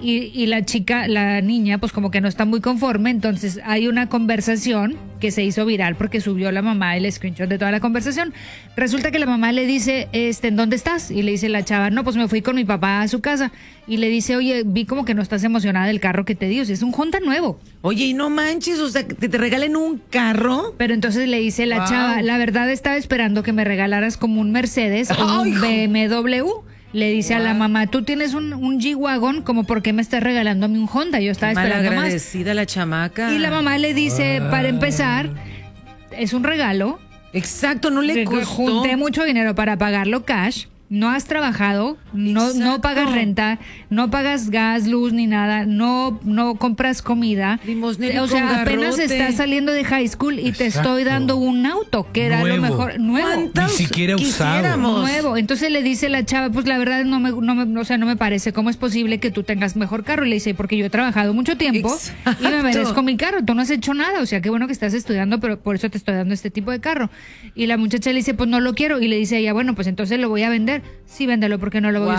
y la chica, la niña, pues como que no está muy conforme, entonces hay una conversación que se hizo viral porque subió la mamá el screenshot de toda la conversación. Resulta que la mamá le dice, ¿en dónde estás? Y le dice la chava, no, pues me fui con mi papá a su casa. Y le dice, oye, vi como que no estás emocionada del carro que te dio, si es un Honda nuevo. Oye, y no manches, o sea, que te regalen un carro. Pero entonces le dice la chava, la verdad estaba esperando que me regalaras como un Mercedes o un BMW. Le dice a la mamá, tú tienes un G-Wagon, como por qué me estás regalando a mí un Honda, yo estaba esperando más. Malagradecida la chamaca. Y la mamá le dice, para empezar, es un regalo. Exacto, no le costó. Junté mucho dinero para pagarlo cash. No has trabajado, no pagas renta, no pagas gas, luz ni nada, no compras comida. O sea, apenas estás saliendo de high school y te estoy dando un auto, que era lo mejor, nuevo. Ni siquiera usado. Nuevo. Entonces le dice la chava, pues la verdad no me parece, ¿cómo es posible que tú tengas mejor carro? Y le dice, porque yo he trabajado mucho tiempo y me merezco mi carro, tú no has hecho nada, o sea, qué bueno que estás estudiando, pero por eso te estoy dando este tipo de carro. Y la muchacha le dice, pues no lo quiero, y le dice ella, bueno, pues entonces lo voy a vender. Sí, véndelo porque no lo voy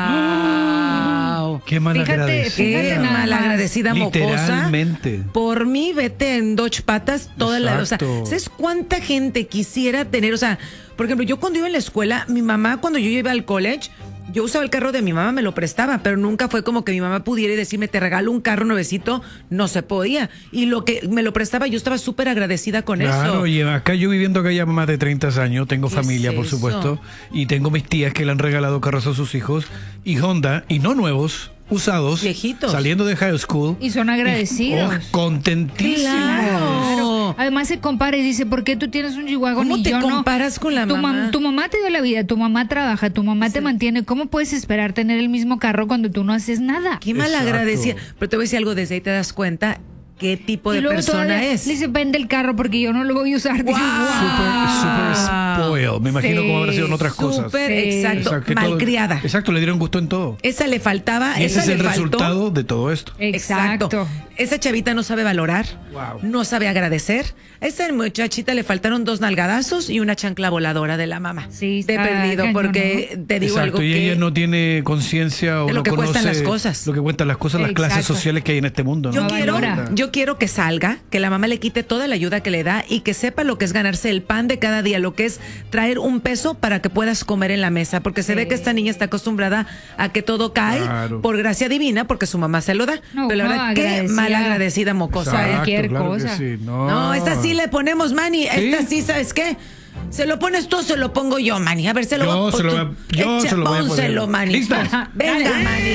a usar. Qué Qué malagradecida mocosa. Literalmente. Por mí, vete en Dodge patas toda la... O sea, ¿sabes cuánta gente quisiera tener? O sea, por ejemplo, yo cuando iba en la escuela, mi mamá, cuando yo iba al college, yo usaba el carro de mi mamá, me lo prestaba, pero nunca fue como que mi mamá pudiera decirme, te regalo un carro nuevecito, no se podía. Y lo que me lo prestaba, yo estaba súper agradecida con eso. Claro, y acá yo viviendo acá ya más de 30 años, tengo familia, por supuesto, y tengo mis tías que le han regalado carros a sus hijos, y Honda, y no nuevos, usados, viejitos, saliendo de high school. Y son agradecidos. Contentísimos. Claro. Además se compara y dice, ¿por qué tú tienes un G-Wagon y yo no? ¿Cómo te comparas con la mamá? Tu mamá te dio la vida, tu mamá trabaja, tu mamá te mantiene. ¿Cómo puedes esperar tener el mismo carro cuando tú no haces nada? Qué malagradecida. Pero te voy a decir algo, desde ahí te das cuenta qué tipo de persona es. Le dice, vende el carro porque yo no lo voy a usar. Dice, Super spoiled. Me imagino cómo habrá sido en otras cosas. Exacto. O sea, malcriada. Exacto, le dieron gusto en todo. Esa le faltaba. Y ese es el resultado de todo esto. Exacto. Esa chavita no sabe valorar, no sabe agradecer. A esa muchachita le faltaron 2 nalgadazos y una chancla voladora de la mamá. Sí, de perdido, porque te digo algo que... Y ella no tiene conciencia o de lo no que conoce cuestan las cosas. Lo que cuestan las cosas, las clases sociales que hay en este mundo, ¿no? Yo quiero que salga, que la mamá le quite toda la ayuda que le da y que sepa lo que es ganarse el pan de cada día, lo que es traer un peso para que puedas comer en la mesa, porque se ve que esta niña está acostumbrada a que todo cae por gracia divina, porque su mamá se lo da. Pero la verdad, qué malagradecida mocosa. Cualquier cosa. Sí, no, esta sí le ponemos, Manny. Esta sí, ¿sabes qué? ¿Se lo pones tú o se lo pongo yo, Manny? A ver, se lo voy a poner. Yo se lo voy a poner. Pónselo, Manny. ¿Listas? Venga, Manny.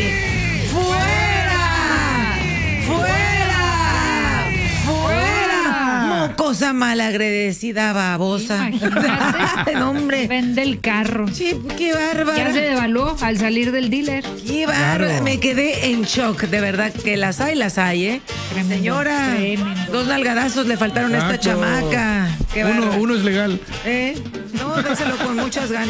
Cosa malagradecida, babosa. No, hombre. Vende el carro. Sí, qué bárbaro. Ya se devaluó al salir del dealer. Qué bárbaro. Me quedé en shock, de verdad, que las hay, ¿eh? Tremendo, señora, 2 nalgadazos le faltaron a esta chamaca. Qué uno es legal. No, dáselo con muchas ganas.